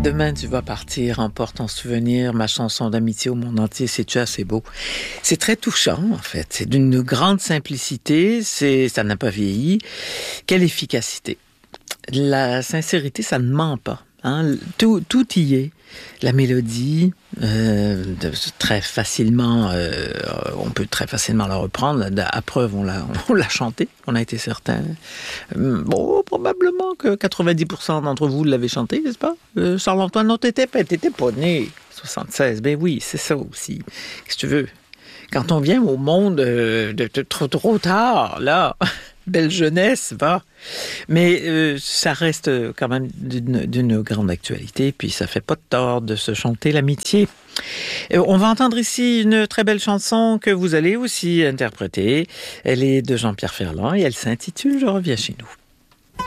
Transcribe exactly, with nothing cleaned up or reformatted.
Demain, tu vas partir, emporte en souvenir ma chanson d'amitié au monde entier, c'est-tu assez beau? C'est très touchant, en fait. C'est d'une grande simplicité, c'est, ça n'a pas vieilli. Quelle efficacité! La sincérité, ça ne ment pas. Hein? Tout, tout y est. La mélodie, euh, de, très facilement, euh, on peut très facilement la reprendre. À preuve, on l'a, on l'a chanté, on a été certain. Bon, probablement que quatre-vingt-dix pour cent d'entre vous l'avez chanté, n'est-ce pas? Euh, Charles-Antoine, non, t'étais pas, t'étais pas né. soixante-seize, ben oui, c'est ça aussi. Qu'est-ce que tu veux? Quand on vient au monde euh, de, de trop, trop tard, là... Belle jeunesse, va. Mais euh, ça reste quand même d'une, d'une grande actualité, puis ça fait pas de tort de se chanter l'amitié. Euh, on va entendre ici une très belle chanson que vous allez aussi interpréter. Elle est de Jean-Pierre Ferland et elle s'intitule « Je reviens chez nous ».